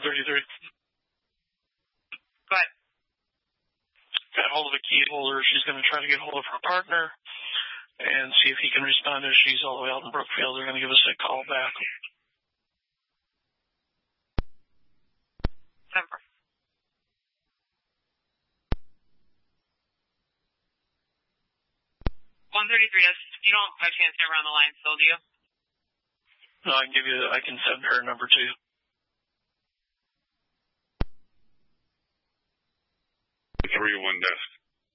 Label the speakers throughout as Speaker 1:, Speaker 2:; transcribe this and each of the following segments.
Speaker 1: 133.
Speaker 2: Go ahead.
Speaker 1: Got hold of a key holder. She's going to try to get hold of her partner and see if he can respond. If she's all the way out in Brookfield, they're going to give us a call back.
Speaker 2: 133. You don't by chance ever on the line still, do you?
Speaker 1: No, I can send her a number to you.
Speaker 3: It's 301 desk.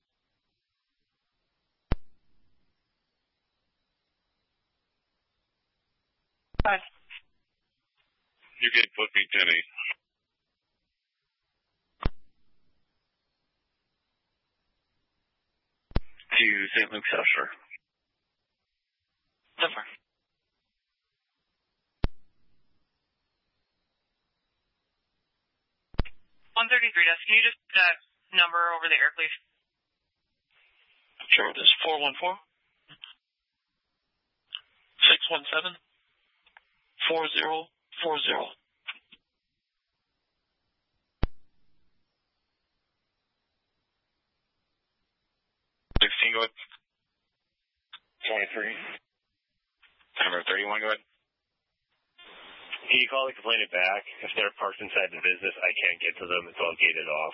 Speaker 2: Hi.
Speaker 3: You can put me 10-8.
Speaker 1: To St. Luke's Usher.
Speaker 2: 10-4. 133 desk. Can you just number over the air, please?
Speaker 1: Sure. This is 414 617 4040.
Speaker 3: Go ahead. 23. Number 31, go ahead.
Speaker 4: Can you call the complainant back? If they're parked inside the business, I can't get to them. It's all gated off.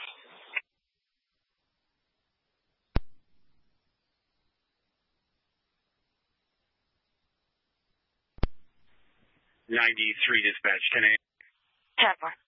Speaker 3: 93 dispatch, 10-8.
Speaker 2: 10-4.